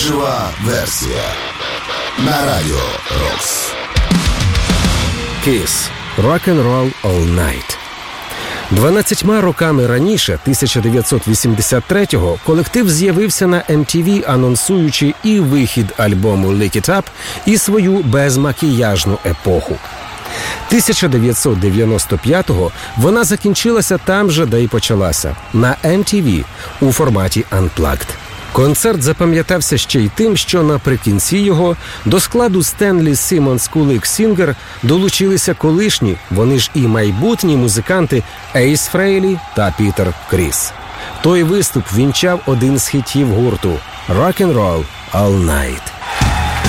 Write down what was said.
Жива версія на Радіо Рокс. Kiss. Rock and Roll All Night. 12 роками раніше, 1983-го, колектив з'явився на MTV, анонсуючи і вихід альбому Lick It Up, і свою безмакіяжну епоху. 1995-го вона закінчилася там же, де й почалася – на MTV у форматі Unplugged. Концерт запам'ятався ще й тим, що наприкінці його до складу Стенлі Сімонс Кулик Сінгер долучилися колишні, вони ж і майбутні музиканти Ейс Фрейлі та Пітер Кріс. Той виступ вінчав один з хітів гурту «Rock and Roll All Night».